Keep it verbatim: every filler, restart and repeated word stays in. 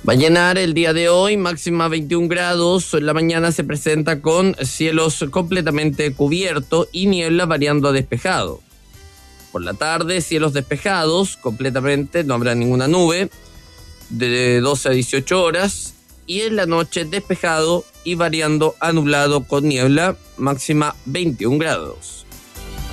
Va a llenar el día de hoy, máxima veintiún grados. En la mañana se presenta con cielos completamente cubiertos y niebla variando a despejado. Por la tarde, cielos despejados completamente, no habrá ninguna nube, de doce a dieciocho horas. Y en la noche despejado y variando a nublado con niebla, máxima veintiún grados.